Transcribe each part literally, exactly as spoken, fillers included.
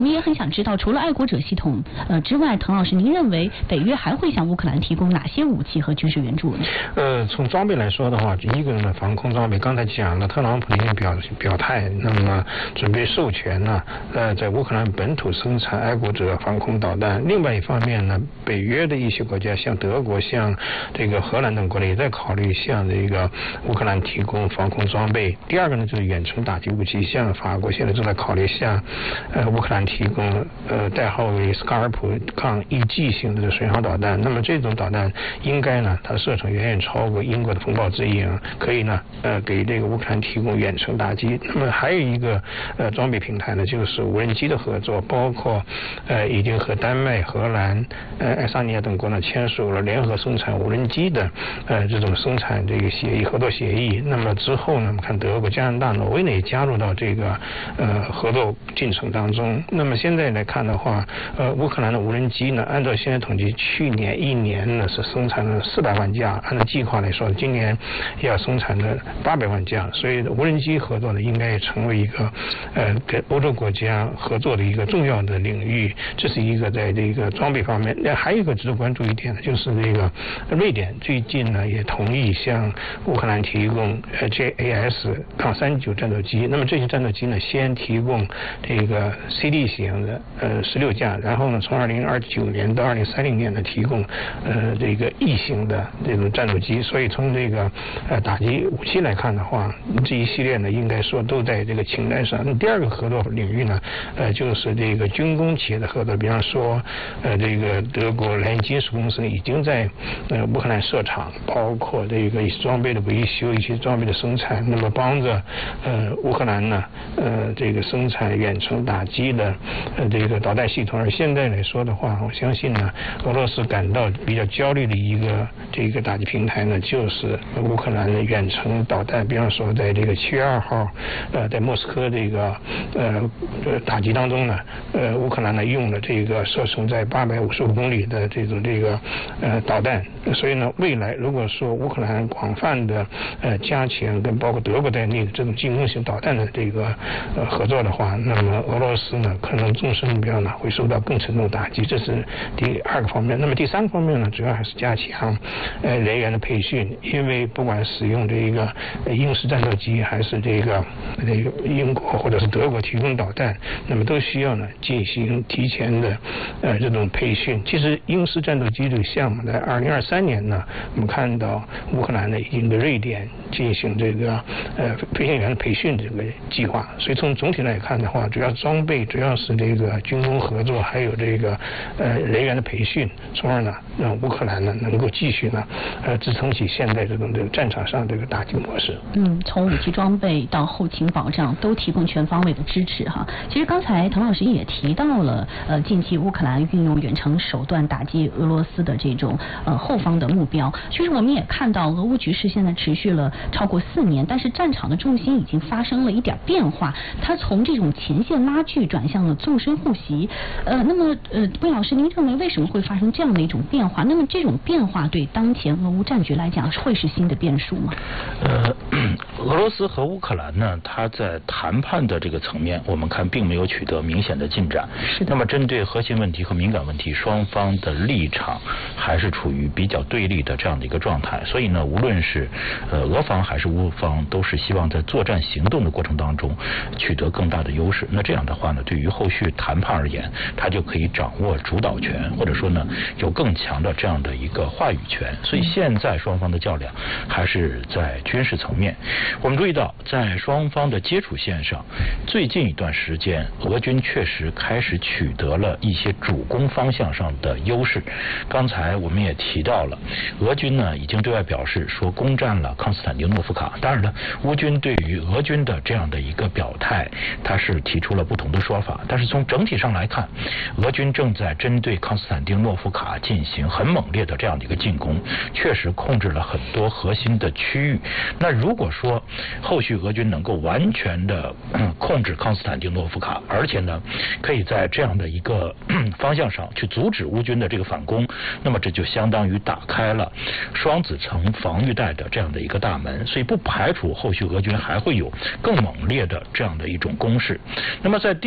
我也很想知道，除了爱国者系统呃之外，滕老师，您认为北约还会向乌克兰提供哪些武器和军事援助呢？ 呃，从装备来说的话，一个呢防空装备，刚才讲了，特朗普已经表表态，那么准备授权呢，呃，在乌克兰本土生产爱国者防空导弹。另外一方面呢，北约的一些国家，像德国、像这个荷兰等国呢，也在考虑向这个乌克兰提供防空装备。第二个呢，就是远程打击武器，像法国现在正在考虑向呃乌克兰提供呃代号为斯卡尔普抗 E G 型的巡航导弹。那么这种导弹应该呢，它射程远远超过英国的风暴之鹰，可以呢呃给这个乌克兰提供远程打击。那么还有一个呃装备平台呢，就是无人机的合作，包括呃已经和丹麦、荷兰、呃爱沙尼亚等国呢签署了联合生产无人机的呃这种生产这个协议合作协议。那么之后呢，我们看德国、加拿大、挪威呢也加入到这个呃合作进程当中。那么现在来看的话，呃乌克兰的无人机呢，按照现在统计，去年一年呢是生产了四百万架，按照计划来说，今年要生产的八百万架。所以无人机合作呢，应该也成为一个呃跟欧洲国家合作的一个重要的领域。这是一个在这个装备方面。那还有一个值得关注一点呢，就是这个瑞典最近呢也同意向乌克兰提供呃 J A S 杠三九战斗机。那么这些战斗机呢，先提供这个 C D 型的呃十六架，然后呢，从二零二九年到二零三零年呢，提供呃这个 E 型的这种战斗机。所以从这个呃打击武器来看的话，这一系列呢，应该说都在这个清单上。第二个合作领域呢，呃就是这个军工企业的合作，比方说呃这个德国莱茵金属公司呢已经在呃乌克兰设厂，包括这个一些装备的维修、一些装备的生产，那么帮着呃乌克兰呢呃这个生产远程打击的呃这个导弹系统。而现在来说的话，我相信呢，俄罗斯感到比较焦虑的一个这个打击平台呢，就是乌克兰的远程导弹。比方说，在这个七月二号，呃，在莫斯科这个呃打击当中呢，呃，乌克兰呢用了这个射程在八百五十五公里的这种这个呃导弹。所以呢，未来如果说乌克兰广泛的呃加强跟包括德国在内的这种进攻型导弹的这个呃合作的话，那么俄罗斯呢可能重视目标呢会受到更沉重的打击。这是第二个方面。那么第三个方面呢，主要还是加强呃人员的培训，因为不管使用这个英式战斗机还是这个这个英国或者是德国提供导弹，那么都需要呢进行提前的呃这种培训。其实英式战斗机这个项目在二零二三年呢，我们看到乌克兰呢已经对瑞典进行这个呃飞行员的培训这个计划。所以从总体来看的话，主要装备主要是这个军工合作，还有这个呃人员的培训，从而呢让乌克兰呢能够继续呢呃支撑起现在这种这个战场上这个打击模式。 嗯，从武器装备到后勤保障都提供全方位的支持哈。其实刚才滕老师也提到了，呃，近期乌克兰运用远程手段打击俄罗斯的这种呃后方的目标。其实我们也看到，俄乌局势现在持续了超过四年，但是战场的重心已经发生了一点变化，它从这种前线拉锯转向了纵深护袭。呃，那么呃，魏老师，您认为为什么会发生这样的一种变化？那么这种变化对当前俄乌战局来讲会是新的变数吗？ 呃，俄罗斯和乌克兰呢，它在谈判的这个层面，我们看并没有取得明显的进展。 是的。 那么针对核心问题和敏感问题，双方的立场还是处于比较对立的这样的一个状态。所以呢，无论是呃俄方还是乌方，都是希望在作战行动的过程当中取得更大的优势。那这样的话呢，对于后续谈判而言，他就可以掌握主导权，或者说呢，有更强的这样的一个话语权。所以现在双方的较量还是在军事层面。我们注意到，在双方的接触线上，最近一段时间，俄军确实开始取得了一些主攻方向上的优势。刚才我们也提到了，俄军呢已经对外表示说攻占了康斯坦丁诺夫卡。当然了，乌军对于俄军的这样的一个表态，他是提出了不同的说法。但是从整体上来看，俄军正在针对康斯坦丁诺夫卡进行很猛烈的这样的一个进攻，确实控制了很多核心的区域。那如果说后续俄军能够完全的、嗯、控制康斯坦丁诺夫卡，而且呢可以在这样的一个、嗯、方向上去阻止乌军的这个反攻，那么这就相当于打开了双子城防御带的这样的一个大门。所以不排除后续俄军还会有更猛烈的这样的一种攻势。那么在地面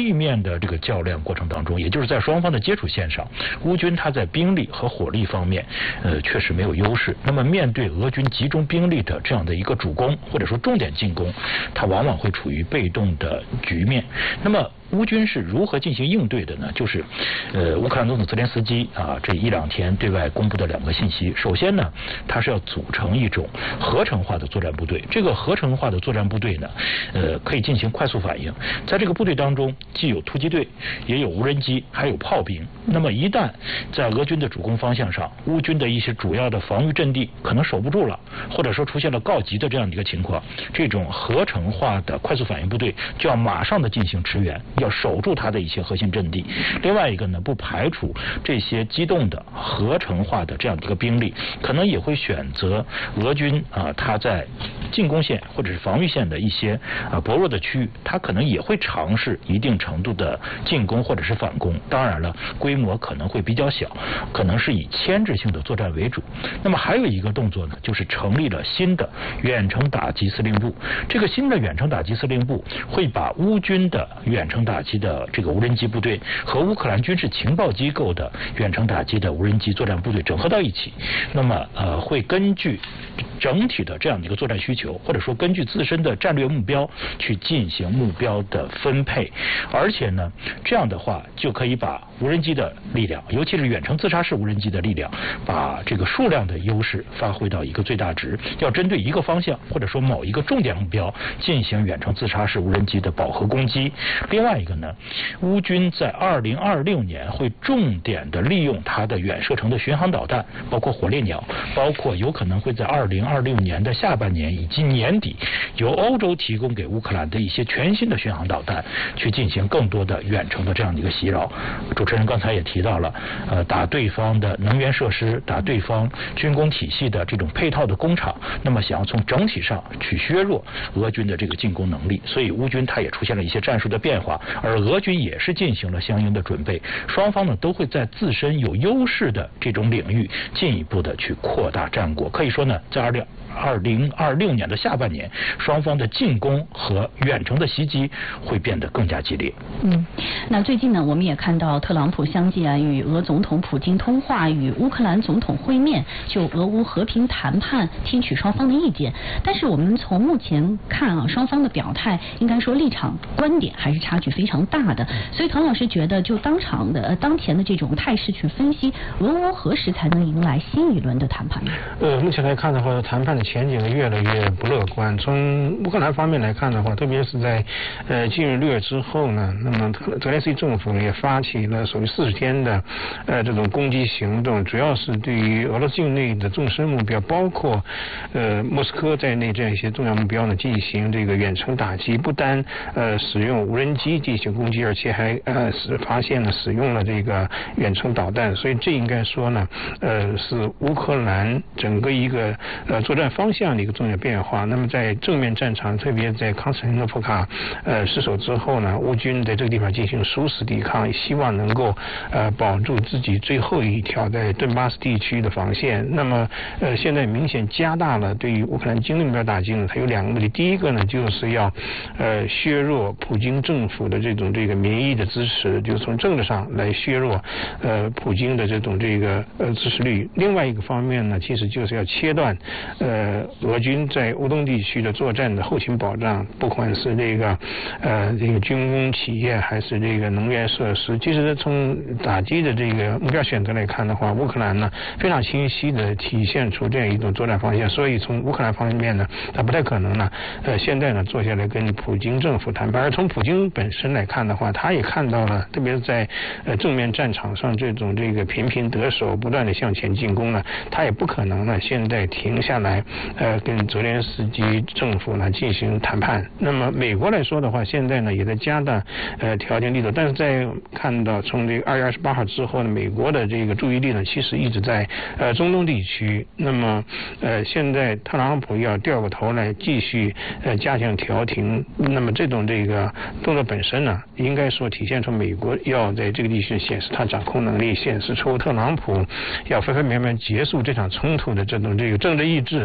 的这个较量过程当中，也就是在双方的接触线上，乌军它在兵力和火力方面，呃，确实没有优势。那么面对俄军集中兵力的这样的一个主攻或者说重点进攻，它往往会处于被动的局面。那么乌军是如何进行应对的呢？就是，呃，乌克兰总统泽连斯基啊，这一两天对外公布的两个信息。首先呢，他是要组成一种合成化的作战部队。这个合成化的作战部队呢，呃，可以进行快速反应。在这个部队当中，既有突击队，也有无人机，还有炮兵。那么一旦在俄军的主攻方向上，乌军的一些主要的防御阵地可能守不住了，或者说出现了告急的这样的一个情况，这种合成化的快速反应部队就要马上的进行驰援。要守住它的一些核心阵地。另外一个呢，不排除这些机动的合成化的这样的一个兵力，可能也会选择俄军啊，它在进攻线或者是防御线的一些啊薄弱的区域，它可能也会尝试一定程度的进攻或者是反攻。当然了，规模可能会比较小，可能是以牵制性的作战为主。那么还有一个动作呢，就是成立了新的远程打击司令部。这个新的远程打击司令部会把乌军的远程打击的这个无人机部队和乌克兰军事情报机构的远程打击的无人机作战部队整合到一起。那么呃，会根据整体的这样的一个作战需求，或者说根据自身的战略目标去进行目标的分配。而且呢，这样的话就可以把无人机的力量，尤其是远程自杀式无人机的力量，把这个数量的优势发挥到一个最大值。要针对一个方向或者说某一个重点目标进行远程自杀式无人机的饱和攻击。另外一个呢，乌军在二零二六年会重点的利用它的远射程的巡航导弹，包括火烈鸟，包括有可能会在二零二六年的下半年以及年底由欧洲提供给乌克兰的一些全新的巡航导弹，去进行更多的远程的这样的一个袭扰。主持人刚才也提到了，呃，打对方的能源设施，打对方军工体系的这种配套的工厂，那么想要从整体上去削弱俄军的这个进攻能力，所以乌军它也出现了一些战术的变化，而俄军也是进行了相应的准备。双方呢都会在自身有优势的这种领域进一步的去扩大战果。可以说呢，在二零二零二六年的下半年，双方的进攻和远程的袭击会变得更加激烈。 嗯，那最近呢，我们也看到特朗普相继啊与俄总统普京通话，与乌克兰总统会面，就俄乌和平谈判听取双方的意见。但是我们从目前看啊，双方的表态应该说立场观点还是差距非常大的。所以唐老师觉得，就当场的呃当前的这种态势去分析，俄乌何时才能迎来新一轮的谈判？ 呃，目前来看的话，谈判的前景越来越不乐观。从乌克兰方面来看的话，特别是在呃进入六月之后呢，那么泽连斯基政府也发起了所谓四十天的呃这种攻击行动，主要是对于俄罗斯境内的纵深目标，包括呃莫斯科在内这样一些重要目标呢进行这个远程打击，不单呃使用无人机进行攻击，而且还呃是发现了使用了这个远程导弹。所以这应该说呢，呃是乌克兰整个一个呃作战方向的一个重要变化。那么在正面战场，特别在康斯坦丁诺夫卡呃失守之后呢，乌军在这个地方进行殊死抵抗，希望能够呃保住自己最后一条在顿巴斯地区的防线。那么呃现在明显加大了对于乌克兰经济目标打击呢，它有两个目的。第一个呢，就是要呃削弱普京政府的这种这个民意的支持，就是从政治上来削弱呃普京的这种这个呃支持率。另外一个方面呢，其实就是要切断呃俄军在乌东地区的作战的后勤保障，不管是这个呃这个军工企业还是这个能源设施。其实从打击的这个目标选择来看的话，乌克兰呢非常清晰的体现出这样一种作战方向。所以从乌克兰方面呢，它不太可能呢呃现在呢坐下来跟普京政府谈判。而从普京本身来看的话，他也看到了，特别是在呃正面战场上这种这个频频得手，不断的向前进攻呢，他也不可能呢现在停下来呃跟泽连斯基政府呢进行谈判。那么美国来说的话，现在呢也在加大呃调停力度，但是在看到从这个二月二十八号之后呢，美国的这个注意力呢其实一直在呃中东地区。那么呃现在特朗普要掉过头来继续呃加强调停，那么这种这个动作本身呢，应该说体现出美国要在这个地区显示它掌控能力，显示出特朗普要分分秒秒结束这场冲突的这种这个政治意志。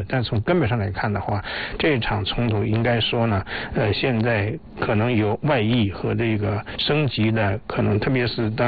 但从根本上来看的话，这场冲突应该说呢，呃，现在可能有外溢和这个升级的可能，特别是当